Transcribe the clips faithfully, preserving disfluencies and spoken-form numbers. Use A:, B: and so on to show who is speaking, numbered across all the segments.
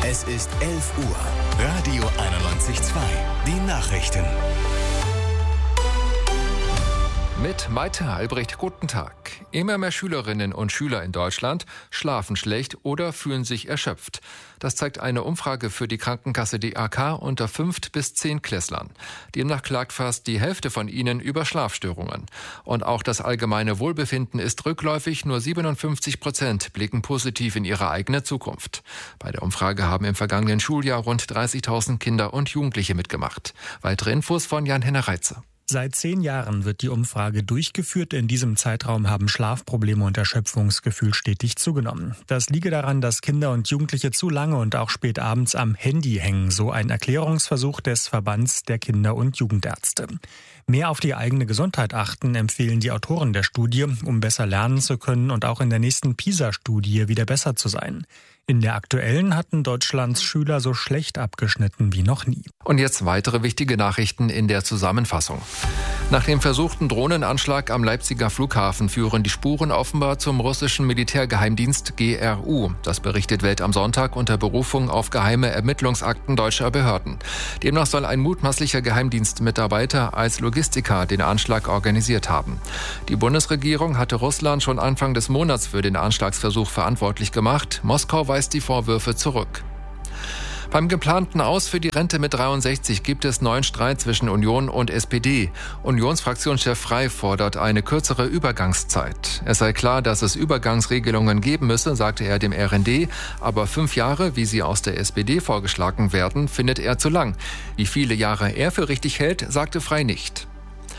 A: Es ist elf Uhr. Radio einundneunzig Komma zwei. Die Nachrichten.
B: Mit Maite Albrecht, guten Tag. Immer mehr Schülerinnen und Schüler in Deutschland schlafen schlecht oder fühlen sich erschöpft. Das zeigt eine Umfrage für die Krankenkasse D A K unter fünf bis zehn Klässlern. Demnach klagt fast die Hälfte von ihnen über Schlafstörungen. Und auch das allgemeine Wohlbefinden ist rückläufig. Nur siebenundfünfzig Prozent blicken positiv in ihre eigene Zukunft. Bei der Umfrage haben im vergangenen Schuljahr rund dreißigtausend Kinder und Jugendliche mitgemacht. Weitere Infos von Jan-Henner Reitze.
C: Seit zehn Jahren wird die Umfrage durchgeführt. In diesem Zeitraum haben Schlafprobleme und Erschöpfungsgefühl stetig zugenommen. Das liege daran, dass Kinder und Jugendliche zu lange und auch spät abends am Handy hängen, so ein Erklärungsversuch des Verbands der Kinder- und Jugendärzte. Mehr auf die eigene Gesundheit achten, empfehlen die Autoren der Studie, um besser lernen zu können und auch in der nächsten PISA-Studie wieder besser zu sein. In der aktuellen hatten Deutschlands Schüler so schlecht abgeschnitten wie noch nie.
B: Und jetzt weitere wichtige Nachrichten in der Zusammenfassung. Nach dem versuchten Drohnenanschlag am Leipziger Flughafen führen die Spuren offenbar zum russischen Militärgeheimdienst G R U. Das berichtet Welt am Sonntag unter Berufung auf geheime Ermittlungsakten deutscher Behörden. Demnach soll ein mutmaßlicher Geheimdienstmitarbeiter als Logistiker den Anschlag organisiert haben. Die Bundesregierung hatte Russland schon Anfang des Monats für den Anschlagsversuch verantwortlich gemacht. Moskau weist die Vorwürfe zurück. Beim geplanten Aus für die Rente mit dreiundsechzig gibt es neuen Streit zwischen Union und S P D. Unionsfraktionschef Frey fordert eine kürzere Übergangszeit. Es sei klar, dass es Übergangsregelungen geben müsse, sagte er dem R N D. Aber fünf Jahre, wie sie aus der S P D vorgeschlagen werden, findet er zu lang. Wie viele Jahre er für richtig hält, sagte Frey nicht.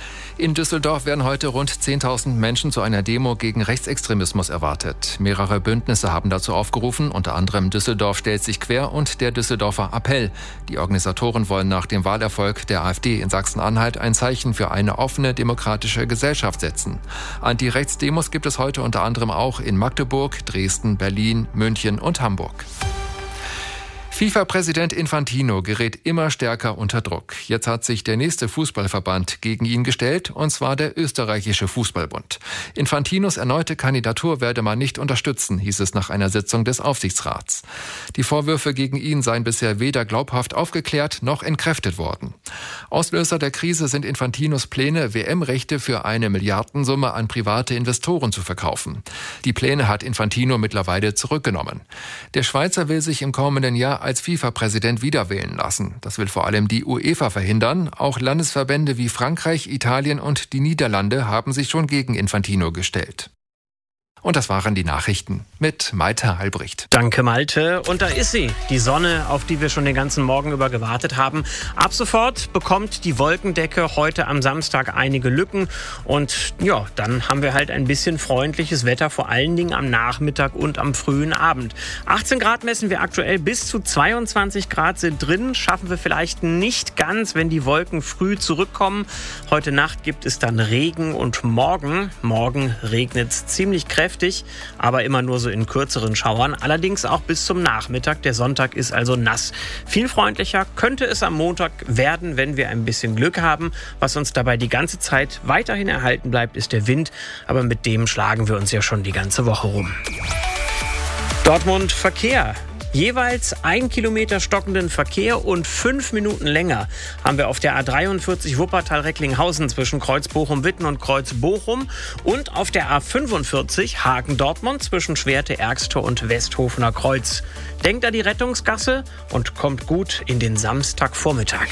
B: In Düsseldorf werden heute rund zehntausend Menschen zu einer Demo gegen Rechtsextremismus erwartet. Mehrere Bündnisse haben dazu aufgerufen, unter anderem Düsseldorf stellt sich quer und der Düsseldorfer Appell. Die Organisatoren wollen nach dem Wahlerfolg der AfD in Sachsen-Anhalt ein Zeichen für eine offene, demokratische Gesellschaft setzen. Anti-Rechts-Demos gibt es heute unter anderem auch in Magdeburg, Dresden, Berlin, München und Hamburg. FIFA-Präsident Infantino gerät immer stärker unter Druck. Jetzt hat sich der nächste Fußballverband gegen ihn gestellt, und zwar der österreichische Fußballbund. Infantinos erneute Kandidatur werde man nicht unterstützen, hieß es nach einer Sitzung des Aufsichtsrats. Die Vorwürfe gegen ihn seien bisher weder glaubhaft aufgeklärt noch entkräftet worden. Auslöser der Krise sind Infantinos Pläne, W M-Rechte für eine Milliardensumme an private Investoren zu verkaufen. Die Pläne hat Infantino mittlerweile zurückgenommen. Der Schweizer will sich im kommenden Jahr als FIFA-Präsident wiederwählen lassen. Das will vor allem die UEFA verhindern. Auch Landesverbände wie Frankreich, Italien und die Niederlande haben sich schon gegen Infantino gestellt. Und das waren die Nachrichten mit Maite Albrecht.
D: Danke, Malte. Und da ist sie, die Sonne, auf die wir schon den ganzen Morgen über gewartet haben. Ab sofort bekommt die Wolkendecke heute am Samstag einige Lücken. Und ja, dann haben wir halt ein bisschen freundliches Wetter, vor allen Dingen am Nachmittag und am frühen Abend. achtzehn Grad messen wir aktuell, bis zu zweiundzwanzig Grad sind drin. Schaffen wir vielleicht nicht ganz, wenn die Wolken früh zurückkommen. Heute Nacht gibt es dann Regen und morgen, morgen regnet es ziemlich kräftig. Aber immer nur so in kürzeren Schauern. Allerdings auch bis zum Nachmittag. Der Sonntag ist also nass. Viel freundlicher könnte es am Montag werden, wenn wir ein bisschen Glück haben. Was uns dabei die ganze Zeit weiterhin erhalten bleibt, ist der Wind. Aber mit dem schlagen wir uns ja schon die ganze Woche rum. Dortmund Verkehr. Jeweils ein Kilometer stockenden Verkehr und fünf Minuten länger haben wir auf der A dreiundvierzig Wuppertal-Recklinghausen zwischen Kreuz-Bochum-Witten und Kreuz-Bochum und auf der A fünfundvierzig Hagen-Dortmund zwischen Schwerte-Ergstor und Westhofener Kreuz. Denkt an die Rettungsgasse und kommt gut in den Samstagvormittag.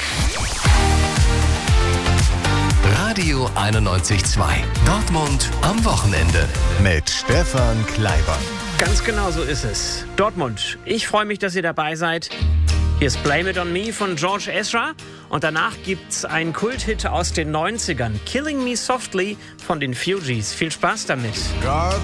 A: Radio einundneunzig Komma zwei. Dortmund am Wochenende mit Stefan Kleiber.
D: Ganz genau so ist es. Dortmund, ich freue mich, dass ihr dabei seid. Hier ist Blame It On Me von George Ezra. Und danach gibt's einen Kulthit aus den neunzigern. Killing Me Softly von den Fugees. Viel Spaß damit.
E: God